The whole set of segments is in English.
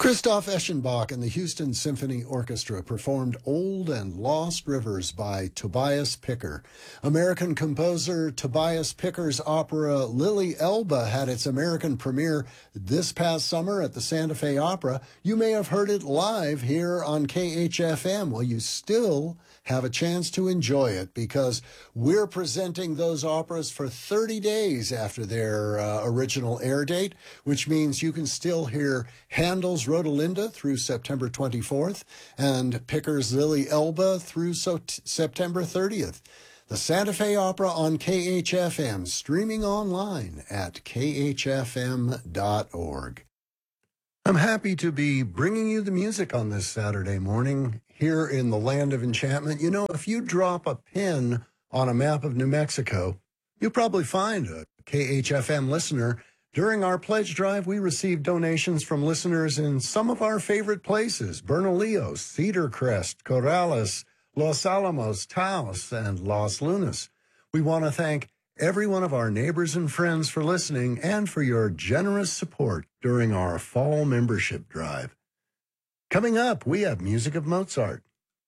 Christoph Eschenbach and the Houston Symphony Orchestra performed Old and Lost Rivers by Tobias Picker. American composer Tobias Picker's opera Lily Elba had its American premiere this past summer at the Santa Fe Opera. You may have heard it live here on KHFM. Well, you still have a chance to enjoy it because we're presenting those operas for 30 days after their original air date, which means you can still hear Handel's Rodelinda through September 24th and Picker's Lily Elba through September 30th. The Santa Fe Opera on KHFM, streaming online at khfm.org. I'm happy to be bringing you the music on this Saturday morning here in the land of enchantment. You know, if you drop a pin on a map of New Mexico, you'll probably find a KHFM listener. During our pledge drive, we received donations from listeners in some of our favorite places: Bernalillo, Cedar Crest, Corrales, Los Alamos, Taos, and Los Lunas. We want to thank every one of our neighbors and friends for listening and for your generous support during our fall membership drive. Coming up, we have music of Mozart.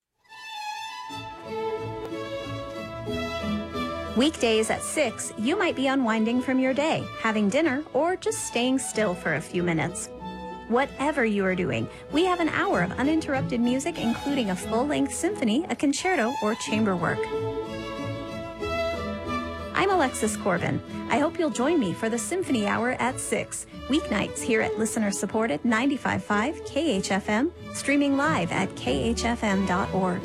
Weekdays at 6, you might be unwinding from your day, having dinner, or just staying still for a few minutes. Whatever you are doing, we have an hour of uninterrupted music, including a full-length symphony, a concerto, or chamber work. I'm Alexis Corbin. I hope you'll join me for the Symphony Hour at 6, weeknights here at listener-supported 95.5 KHFM, streaming live at khfm.org.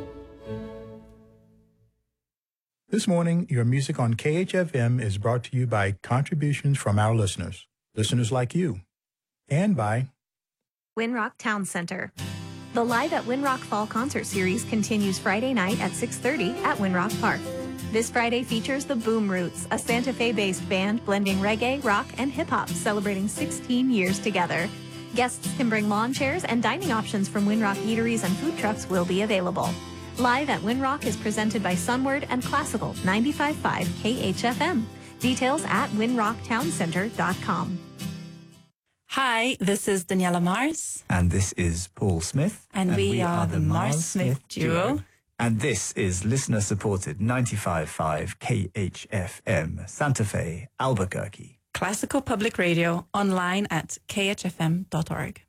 This morning, your music on KHFM is brought to you by contributions from our listeners like you, and by Winrock Town Center. The Live at Winrock Fall Concert Series continues Friday night at 6:30 at Winrock Park. This Friday features the Boom Roots, a Santa Fe-based band blending reggae, rock, and hip-hop, celebrating 16 years together. Guests can bring lawn chairs, and dining options from Winrock eateries and food trucks will be available. Live at Winrock is presented by Sunward and Classical 95.5 KHFM. Details at winrocktowncenter.com. Hi, this is Daniela Mars. And this is Paul Smith. And we are the Mars-Smith duo. And this is listener-supported 95.5 KHFM, Santa Fe, Albuquerque. Classical Public Radio, online at khfm.org.